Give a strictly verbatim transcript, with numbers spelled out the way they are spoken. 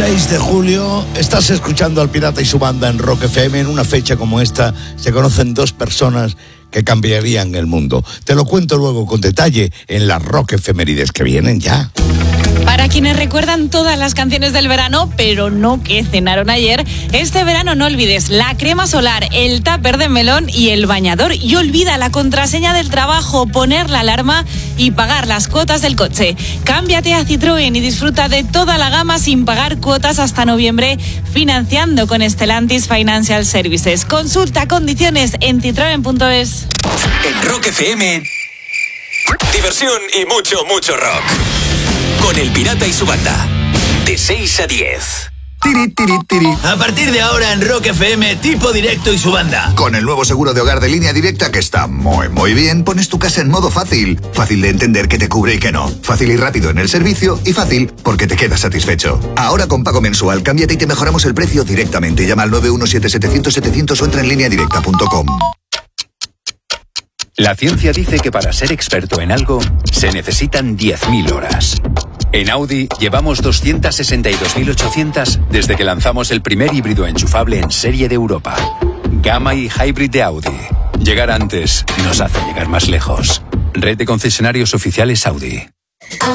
seis de julio, estás escuchando al Pirata y su banda en Rock F M. En una fecha como esta se conocen dos personas que cambiarían el mundo. Te lo cuento luego con detalle en las Rock Efemérides que vienen ya. Para quienes recuerdan todas las canciones del verano, pero no que cenaron ayer, este verano no olvides la crema solar, el tupper de melón y el bañador. Y olvida la contraseña del trabajo, poner la alarma y pagar las cuotas del coche. Cámbiate a Citroën y disfruta de toda la gama sin pagar cuotas hasta noviembre, financiando con Stellantis Financial Services. Consulta condiciones en citroen punto es. En Rock F M, diversión y mucho, mucho rock. Con el Pirata y su banda, de seis a diez. Tiri, tiri, tiri. A partir de ahora en Rock F M, Tipo Directo y su banda. Con el nuevo seguro de hogar de Línea Directa que está muy, muy bien, pones tu casa en modo fácil. Fácil de entender que te cubre y que no. Fácil y rápido en el servicio y fácil porque te quedas satisfecho. Ahora con pago mensual, cámbiate y te mejoramos el precio directamente. Llama al nueve uno siete siete cero cero siete cero cero o entra en línea directa punto com. La ciencia dice que para ser experto en algo se necesitan diez mil horas. En Audi llevamos doscientas sesenta y dos mil ochocientas desde que lanzamos el primer híbrido enchufable en serie de Europa. Gamma y Hybrid de Audi. Llegar antes nos hace llegar más lejos. Red de concesionarios oficiales Audi.